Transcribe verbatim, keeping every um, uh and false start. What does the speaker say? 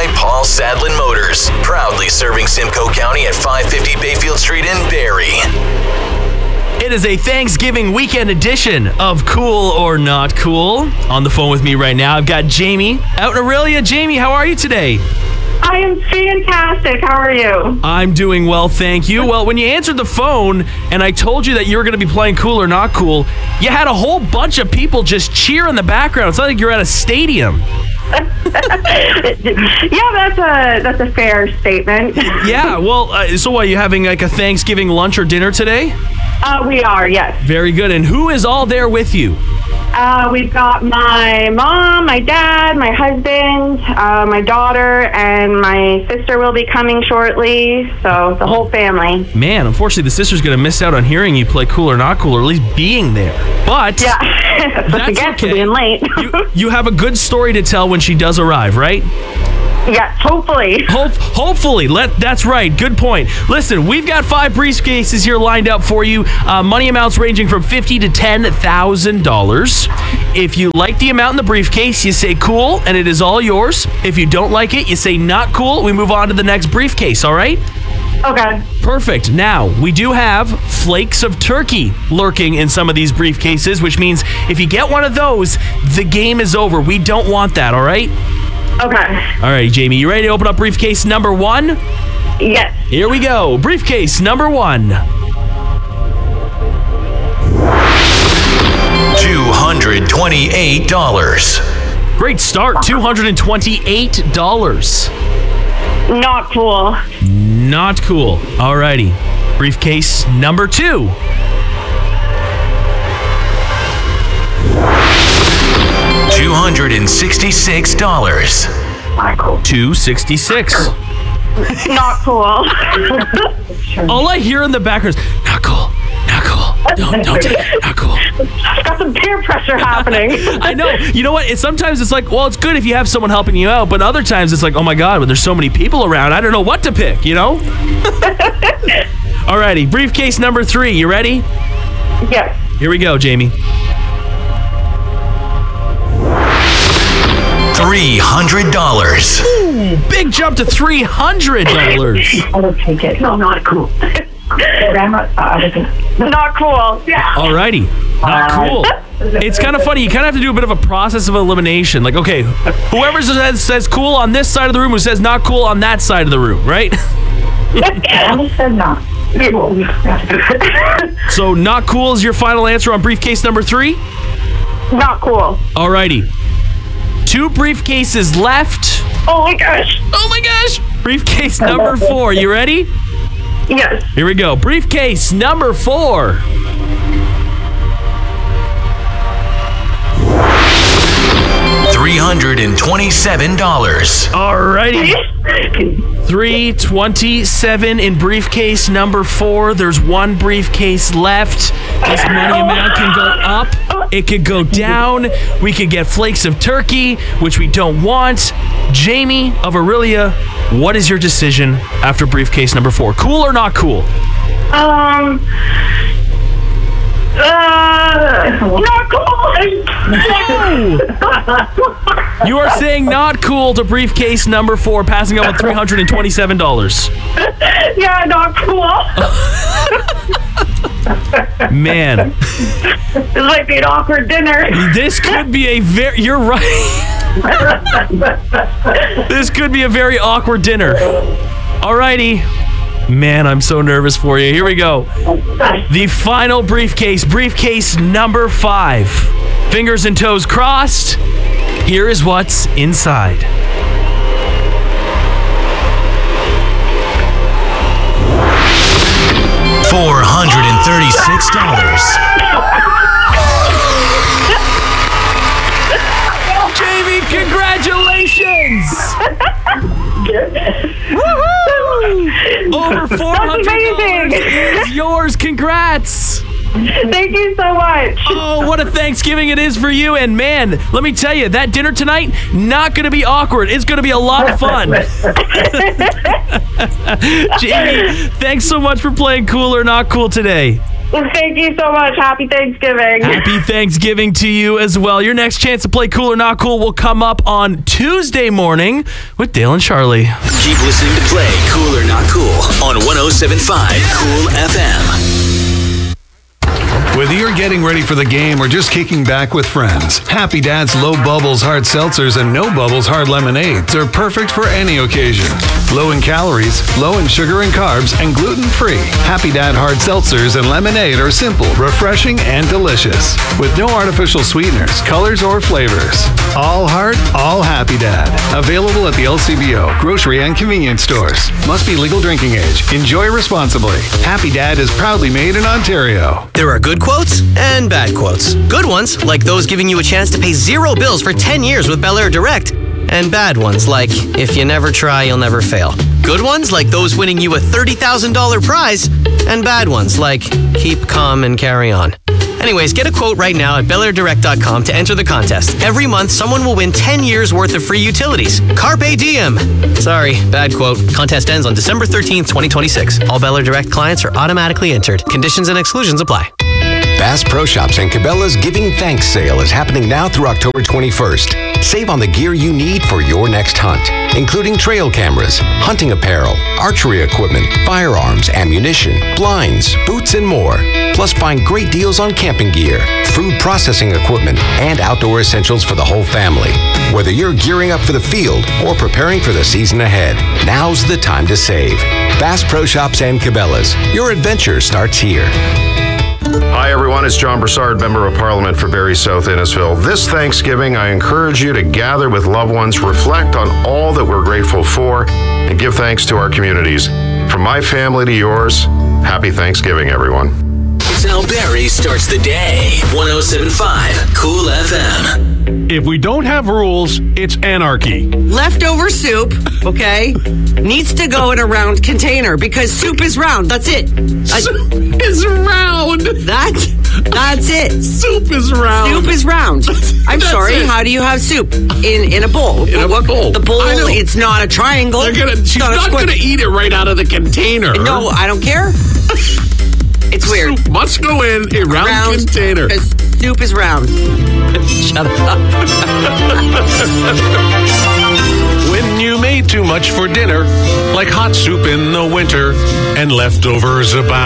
by Paul Sadlin Motors. Proudly serving Simcoe County at five fifty Bayfield Street in Barrie. It is a Thanksgiving weekend edition of Cool or Not Cool. On the phone with me right now, I've got Jamie out in Orillia. Jamie, how are you today? I am fantastic. How are you? I'm doing well, thank you. Well, when you answered the phone and I told you that you were going to be playing Cool or Not Cool, you had a whole bunch of people just cheer in the background. It's not like you're at a stadium. Yeah, that's a that's a fair statement. Yeah, well, uh, so what, are you having like a Thanksgiving lunch or dinner today? Uh, we are, yes. Very good. And who is all there with you? Uh, we've got my mom, my dad, my husband, uh, my daughter, and my sister will be coming shortly. So the whole family. Man, unfortunately, the sister's going to miss out on hearing you play Cool or Not Cool, or at least being there. But yeah, that's I guess okay. Being late. you, you have a good story to tell when she does arrive, right? Yes, hopefully. Hope, hopefully. Let That's right. Good point. Listen, we've got five briefcases here lined up for you. Uh, money amounts ranging from fifty thousand dollars to ten thousand dollars. If you like the amount in the briefcase, you say cool, and it is all yours. If you don't like it, you say not cool. We move on to the next briefcase, all right? Okay. Perfect. Now, we do have flakes of turkey lurking in some of these briefcases, which means if you get one of those, the game is over. We don't want that, all right? Okay. All right, Jamie, you ready to open up briefcase number one? Yes. Here we go. Briefcase number one. two hundred twenty-eight dollars. Great start. two hundred twenty-eight dollars. Not cool. Not cool. All righty. Briefcase number two. two hundred sixty-six dollars. Not cool. two hundred sixty-six dollars. Not cool. All I hear in the background is, not cool, not cool. Don't, don't take it, not cool. Got some peer pressure happening. I know. You know what? It, sometimes it's like, well, it's good if you have someone helping you out, but other times it's like, oh my God, when there's so many people around, I don't know what to pick, you know? Alrighty, briefcase number three. You ready? Yes. Here we go, Jamie. three hundred dollars. Ooh, big jump to three hundred dollars. I will take it. No, not cool. Not cool. Yeah. Alrighty, not cool. It's kind of funny. You kind of have to do a bit of a process of elimination. Like, okay, whoever says, says cool on this side of the room, who says not cool on that side of the room, right? I said not. So not cool is your final answer on briefcase number three? Not cool. Alrighty. Two briefcases left. Oh my gosh. Oh my gosh. Briefcase number four. You ready? Yes. Here we go. Briefcase number four. three hundred twenty-seven dollars. Alrighty. three twenty-seven in briefcase number four. There's one briefcase left. This money amount can go up. It could go down. We could get flakes of turkey, which we don't want. Jamie of Orillia, what is your decision after briefcase number four? Cool or not cool? Um. Uh, not cool. No. You are saying not cool to briefcase number four, passing out with three hundred twenty-seven dollars. Yeah, not cool. Man. This might be an awkward dinner. This could be a very... You're right. This could be a very awkward dinner. Alrighty. Man, I'm so nervous for you. Here we go. The final briefcase. Briefcase number five. Fingers and toes crossed. Here is what's inside. four hundred thirty-six dollars. Jamie, congratulations! Woohoo! Over four hundred dollars is yours. Congrats! Thank you so much. Oh, what a Thanksgiving it is for you. And man, let me tell you, that dinner tonight, not going to be awkward. It's going to be a lot of fun. Jamie, thanks so much for playing Cool or Not Cool today. Thank you so much. Happy Thanksgiving. Happy Thanksgiving to you as well. Your next chance to play Cool or Not Cool will come up on Tuesday morning with Dale and Charlie. Keep listening to Play Cool or Not Cool on one oh seven point five Cool F M. Whether you're getting ready for the game or just kicking back with friends, Happy Dad's Low Bubbles Hard Seltzers and No Bubbles Hard Lemonades are perfect for any occasion. Low in calories, low in sugar and carbs, and gluten-free. Happy Dad Hard Seltzers and Lemonade are simple, refreshing, and delicious. With no artificial sweeteners, colors, or flavors. All heart, all Happy Dad. Available at the L C B O, grocery, and convenience stores. Must be legal drinking age. Enjoy responsibly. Happy Dad is proudly made in Ontario. There are good quotes and bad quotes. Good ones, like those giving you a chance to pay zero bills for ten years with Bel Air Direct. And bad ones, like, if you never try, you'll never fail. Good ones, like those winning you a thirty thousand dollars prize. And bad ones, like, keep calm and carry on. Anyways, get a quote right now at Bel Air Direct dot com to enter the contest. Every month, someone will win ten years worth of free utilities. Carpe diem. Sorry, bad quote. Contest ends on December thirteenth, twenty twenty-six. All Bel Air Direct clients are automatically entered. Conditions and exclusions apply. Bass Pro Shops and Cabela's Giving Thanks sale is happening now through October twenty-first. Save on the gear you need for your next hunt, including trail cameras, hunting apparel, archery equipment, firearms, ammunition, blinds, boots, and more. Plus, find great deals on camping gear, food processing equipment, and outdoor essentials for the whole family. Whether you're gearing up for the field or preparing for the season ahead, now's the time to save. Bass Pro Shops and Cabela's. Your adventure starts here. Hi, everyone. It's John Broussard, Member of Parliament for Barrie South Innisfil. This Thanksgiving, I encourage you to gather with loved ones, reflect on all that we're grateful for, and give thanks to our communities. From my family to yours, happy Thanksgiving, everyone. It's how Barrie starts the day. one oh seven point five Cool F M. If we don't have rules, it's anarchy. Leftover soup, okay, needs to go in a round container because soup is round. That's it. Soup is round. That's that's it. Soup is round. Soup is round. I'm That's sorry. it. How do you have soup in in a bowl? In a What- bowl. The bowl. I know. It's not a triangle. They're gonna, she's It's a not square- going to eat it right out of the container. No, I don't care. It's weird. Soup must go in a round, Round container. because soup is round. Shut up. When you made too much for dinner, like hot soup in the winter, and leftovers abound.